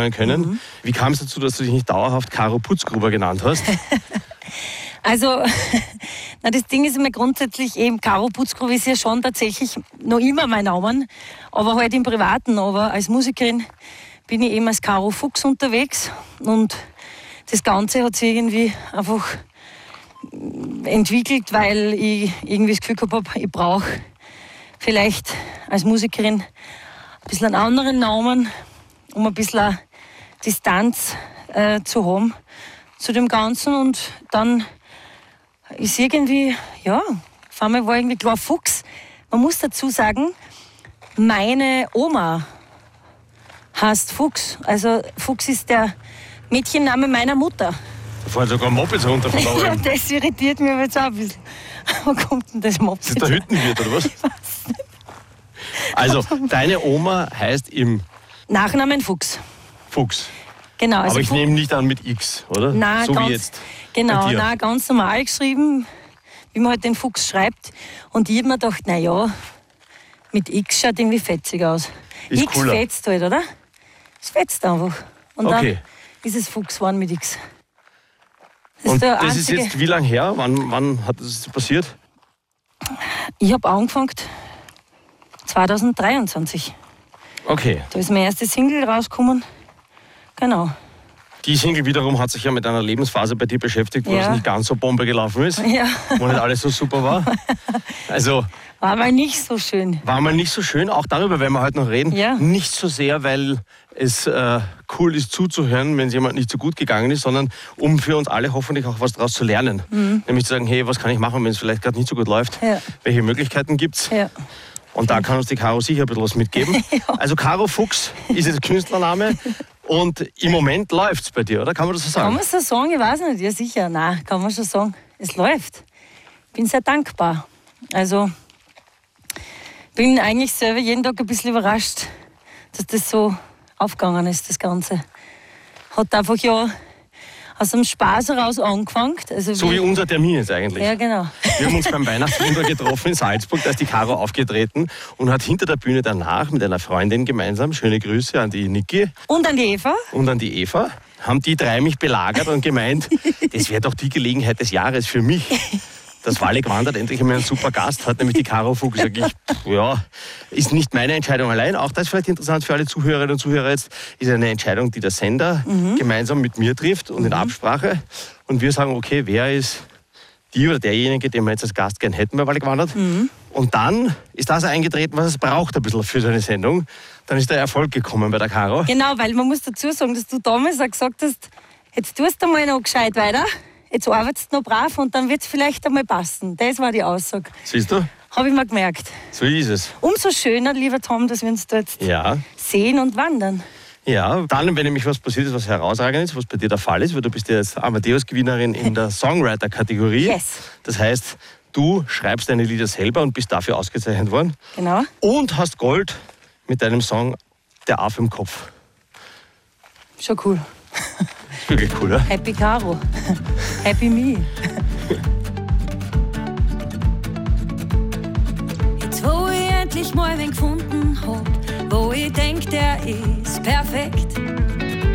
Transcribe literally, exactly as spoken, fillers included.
anfangen können. Mhm. Wie kam es dazu, dass du dich nicht dauerhaft Caro Putzgruber genannt hast? Also, na, das Ding ist immer grundsätzlich eben, Caro Putzgruber ist ja schon tatsächlich noch immer mein Name, aber halt im Privaten. Aber als Musikerin bin ich eben als Caro Fuchs unterwegs und das Ganze hat sich irgendwie einfach entwickelt, weil ich irgendwie das Gefühl gehabt habe, ich brauche vielleicht als Musikerin ein bisschen einen anderen Namen, um ein bisschen Distanz äh, zu haben zu dem Ganzen. Und dann ist irgendwie, ja, auf einmal war irgendwie klar Fuchs. Man muss dazu sagen, meine Oma heißt Fuchs. Also Fuchs ist der Mädchenname meiner Mutter. Da fahren sogar Mopeds runter von da Ja, oben. das irritiert mich aber jetzt auch ein bisschen. Wo kommt denn das Moped? Ist das der Hüttenwirt oder was? Ich weiß nicht. Also, deine Oma heißt im Nachnamen Fuchs. Fuchs. Genau. Also Aber ich Fuchs- nehme nicht an mit X, oder? Nein, so ganz, wie jetzt. Genau, bei dir. nein, ganz normal geschrieben, wie man halt den Fuchs schreibt. Und ich habe mir gedacht, naja, mit X schaut irgendwie fetzig aus. Ist X cooler. fetzt halt, oder? Es fetzt einfach. Und Okay. dann ist es Fuchs geworden mit X. Das Und der das ist einzige- jetzt wie lange her? Wann, wann hat das passiert? Ich habe angefangen zwanzig dreiundzwanzig. Okay. Da ist mein erstes Single rausgekommen. Genau. Die Single wiederum hat sich ja mit einer Lebensphase bei dir beschäftigt, wo Ja. es nicht ganz so Bombe gelaufen ist, Ja, wo nicht alles so super war. Also war mal nicht so schön. war mal nicht so schön, auch darüber werden wir heute noch reden. Ja. Nicht so sehr, weil es äh, cool ist zuzuhören, wenn es jemand nicht so gut gegangen ist, sondern um für uns alle hoffentlich auch was daraus zu lernen. Mhm. Nämlich zu sagen, hey, was kann ich machen, wenn es vielleicht gerade nicht so gut läuft? Ja. Welche Möglichkeiten gibt es? Ja. Und da kann uns die Caro sicher ein bisschen was mitgeben. Ja. Also Caro Fuchs ist jetzt Künstlername und im Moment läuft es bei dir, oder? Kann man das so Kann sagen? man so sagen? Ich weiß nicht. Ja, sicher. Nein, kann man schon sagen. Es läuft. Ich bin sehr dankbar. Also, bin eigentlich selber jeden Tag ein bisschen überrascht, dass das so aufgegangen ist, das Ganze. Hat einfach ja aus dem Spaß heraus angefangen. Also So wie unser Termin jetzt eigentlich. Ja, genau. Wir haben uns beim Weihnachtswunder getroffen in Salzburg, da ist die Caro aufgetreten und hat hinter der Bühne danach mit einer Freundin gemeinsam, schöne Grüße an die Niki Und an die Eva. und an die Eva, haben die drei mich belagert und gemeint, das wäre doch die Gelegenheit des Jahres für mich. Dass Wallig wandert endlich einmal einen super Gast hat, nämlich die Caro Fuchs. Sag ich, pff, ja, ist nicht meine Entscheidung allein. Auch das ist vielleicht interessant für alle Zuhörerinnen und Zuhörer jetzt. Ist eine Entscheidung, die der Sender Mhm. gemeinsam mit mir trifft und in Absprache. Und wir sagen, okay, wer ist die oder derjenige, den wir jetzt als Gast gern hätten bei Wallig wandert? Mhm. Und dann ist das eingetreten, was es braucht ein bisschen für so eine Sendung. Dann ist der Erfolg gekommen bei der Caro. Genau, weil man muss dazu sagen, dass du damals auch gesagt hast, jetzt tust du mal noch gescheit weiter, jetzt arbeitest du noch brav und dann wird es vielleicht einmal passen. Das war die Aussage. Siehst du? Habe ich mir gemerkt. So ist es. Umso schöner, lieber Tom, dass wir uns da jetzt Ja. sehen und wandern. Ja, dann, wenn nämlich was passiert ist, was herausragend ist, was bei dir der Fall ist, weil du bist ja jetzt Amadeus-Gewinnerin in der Songwriter-Kategorie. Yes. Das heißt, du schreibst deine Lieder selber und bist dafür ausgezeichnet worden. Genau. Und hast Gold mit deinem Song Der Affe im Kopf. Schon cool. Ist wirklich cool, oder? Happy Caro. Happy me. Jetzt, wo ich endlich mal wen gefunden hab, wo ich denk, der ist perfekt,